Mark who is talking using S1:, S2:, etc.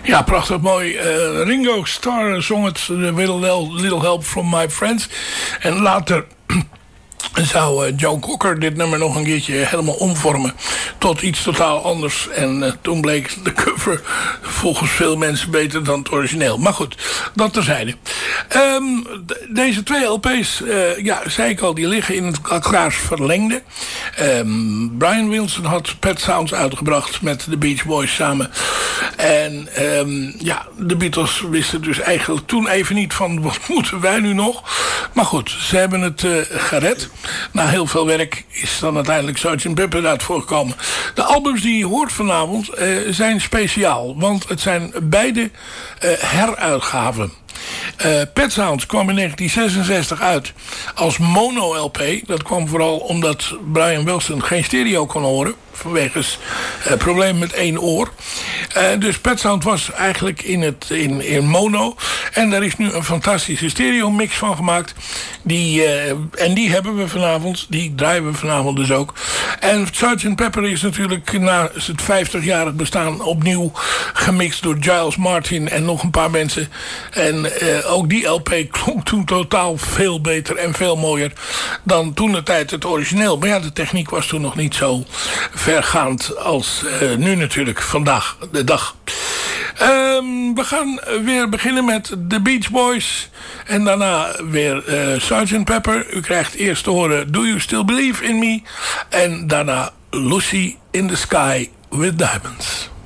S1: Ja, prachtig mooi. Ringo Starr zong het Little Help From My Friends. En later zou Joe Cocker dit nummer nog een keertje helemaal omvormen tot iets totaal anders. En toen bleek de cover volgens veel mensen beter dan het origineel. Maar goed, dat terzijde. Deze twee LP's, zei ik al, die liggen in elkaars verlengde. Brian Wilson had Pet Sounds uitgebracht met de Beach Boys samen. En de Beatles wisten dus eigenlijk toen even niet van wat moeten wij nu nog. Maar goed, ze hebben het gered. Na heel veel werk is dan uiteindelijk Sgt. Pepper uit voorgekomen. De albums die je hoort vanavond zijn speciaal. Want het zijn beide heruitgaven. Pet Sounds kwam in 1966 uit als mono-LP. Dat kwam vooral omdat Brian Wilson geen stereo kon horen. Vanwege het probleem met één oor. Dus Pet Sounds was eigenlijk in mono. En daar is nu een fantastische stereo mix van gemaakt. Die hebben we vanavond. Die draaien we vanavond dus ook. En Sgt. Pepper is natuurlijk na het 50-jarig bestaan opnieuw gemixt door Giles Martin en nog een paar mensen. En ook die LP klonk toen totaal veel beter en veel mooier dan toen de tijd het origineel. Maar ja, de techniek was toen nog niet zo vergaand als nu natuurlijk vandaag de dag. We gaan weer beginnen met The Beach Boys. En daarna weer Sgt. Pepper. U krijgt eerst te horen Do You Still Believe in Me? En daarna Lucy in the Sky with Diamonds.